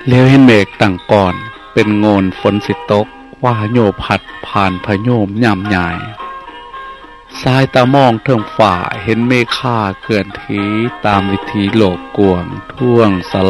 เลี้ยวเห็นเมฆตั้งก่อนเป็นโงนฝนสิตกว่าโยพัดผ่านพะโยมย่ำใหญ่สายตามองเทิงฝ่าเห็นเมฆาเกินทีตามวิถีโลกกวงท่วงส